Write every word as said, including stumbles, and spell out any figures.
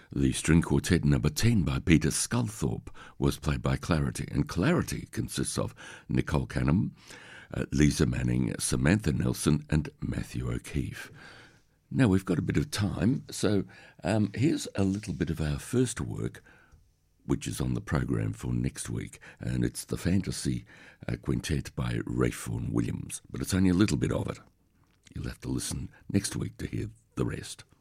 The string quartet number ten by Peter Sculthorpe was played by Clarity, and Clarity consists of Nicole Canham, uh, Lisa Manning, Samantha Nelson and Matthew O'Keefe. Now we've got a bit of time, so um, here's a little bit of our first work, which is on the program for next week, and it's the Fantasy uh, Quintet by Ralph Vaughan Williams, but it's only a little bit of it. You'll have to listen next week to hear the rest.